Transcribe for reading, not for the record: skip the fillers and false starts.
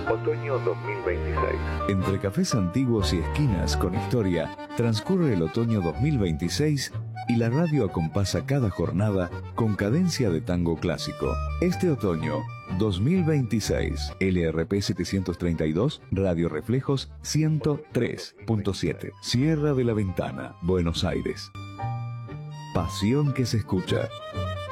Otoño 2026. Entre cafés antiguos y esquinas con historia, transcurre el otoño 2026 y la radio acompasa cada jornada con cadencia de tango clásico. Este otoño 2026, LRP 732, Radio Reflejos 103.7, Sierra de la Ventana, Buenos Aires. Pasión que se escucha.